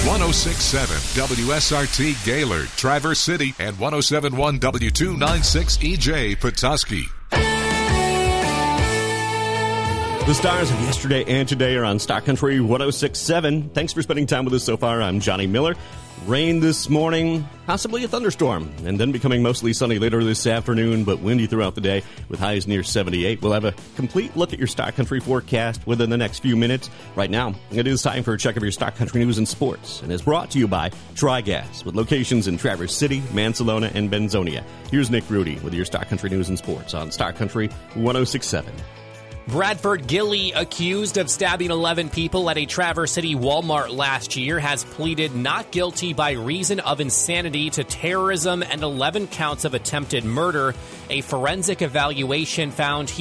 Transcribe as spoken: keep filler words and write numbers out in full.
one oh six point seven W S R T Gaylord, Traverse City, and one oh seven point one W two ninety-six E J Petoskey. The stars of yesterday and today are on Star Country one oh six point seven. Thanks for spending time with us so far. I'm Johnny Miller. Rain this morning, possibly a thunderstorm, and then becoming mostly sunny later this afternoon, but windy throughout the day with highs near seventy-eight. We'll have a complete look at your Star Country forecast within the next few minutes. Right now, it is time for a check of your Star Country news and sports, and is brought to you by Tri-Gas, with locations in Traverse City, Mansalona, and Benzonia. Here's Nick Rudy with your Star Country news and sports on Star Country one oh six point seven. Bradford Gilly, accused of stabbing eleven people at a Traverse City Walmart last year, has pleaded not guilty by reason of insanity to terrorism and eleven counts of attempted murder. A forensic evaluation found he